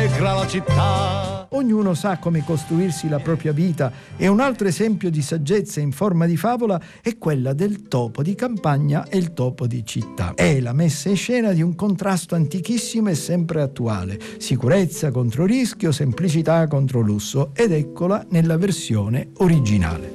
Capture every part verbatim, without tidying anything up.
allegra la città. Ognuno sa come costruirsi la propria vita e un altro esempio di saggezza in forma di favola è quella del topo di campagna e il topo di città. È la messa in scena di un contrasto antichissimo e sempre attuale: sicurezza contro rischio, semplicità contro lusso, ed eccola nella versione originale.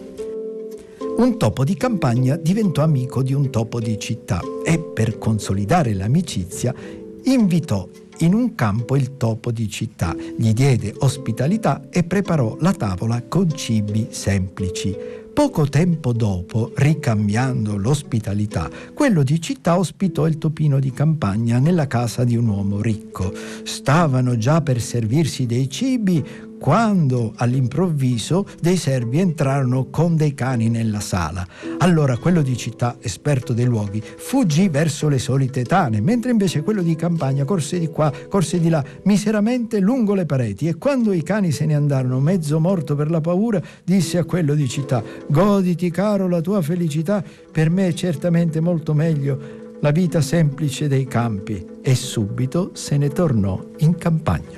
Un topo di campagna diventò amico di un topo di città e, per consolidare l'amicizia, invitò in un campo il topo di città, gli diede ospitalità e preparò la tavola con cibi semplici. Poco tempo dopo, ricambiando l'ospitalità, quello di città ospitò il topino di campagna nella casa di un uomo ricco. Stavano già per servirsi dei cibi quando all'improvviso dei servi entrarono con dei cani nella sala. Allora quello di città, esperto dei luoghi, fuggì verso le solite tane, mentre invece quello di campagna corse di qua, corse di là, miseramente lungo le pareti, e quando i cani se ne andarono mezzo morto per la paura, disse a quello di città: «Goditi, caro, la tua felicità, per me è certamente molto meglio la vita semplice dei campi», e subito se ne tornò in campagna.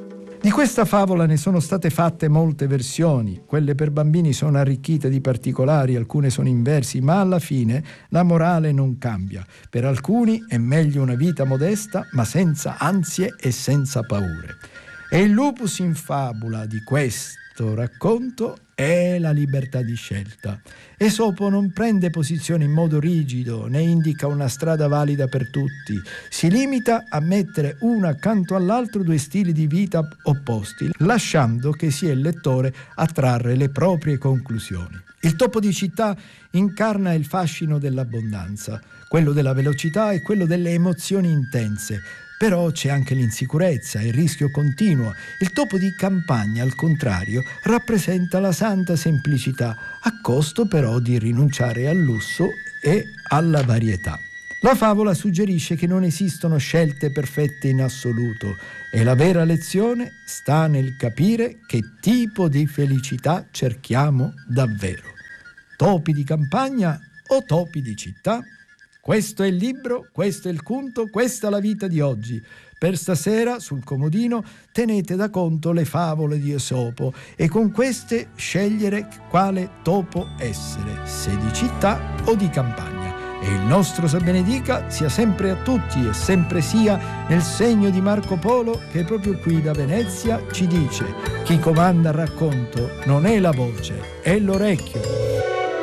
Di questa favola ne sono state fatte molte versioni. Quelle per bambini sono arricchite di particolari, alcune sono in versi, ma alla fine la morale non cambia. Per alcuni è meglio una vita modesta, ma senza ansie e senza paure. E il lupus in fabula di questo racconto è la libertà di scelta. Esopo non prende posizione in modo rigido, né indica una strada valida per tutti. Si limita a mettere uno accanto all'altro due stili di vita opposti, lasciando che sia il lettore a trarre le proprie conclusioni. Il topo di città incarna il fascino dell'abbondanza, quello della velocità e quello delle emozioni intense. Però c'è anche l'insicurezza e il rischio continuo. Il topo di campagna, al contrario, rappresenta la santa semplicità, a costo però di rinunciare al lusso e alla varietà. La favola suggerisce che non esistono scelte perfette in assoluto e la vera lezione sta nel capire che tipo di felicità cerchiamo davvero. Topi di campagna o topi di città? Questo è il libro, questo è il conto, questa è la vita di oggi. Per stasera, sul comodino, tenete da conto le favole di Esopo e con queste scegliere quale topo essere, se di città o di campagna. E il nostro Sa benedica sia sempre a tutti e sempre sia nel segno di Marco Polo, che proprio qui da Venezia ci dice: chi comanda il racconto non è la voce, è l'orecchio.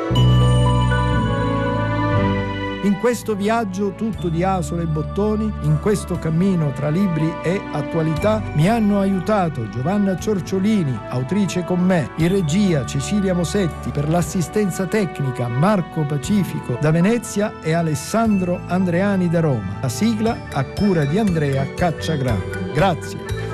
In questo viaggio tutto di asole e bottoni, in questo cammino tra libri e attualità, mi hanno aiutato Giovanna Ciorciolini, autrice con me, in regia Cecilia Mosetti, per l'assistenza tecnica Marco Pacifico da Venezia e Alessandro Andreani da Roma. La sigla a cura di Andrea Cacciagrano. Grazie.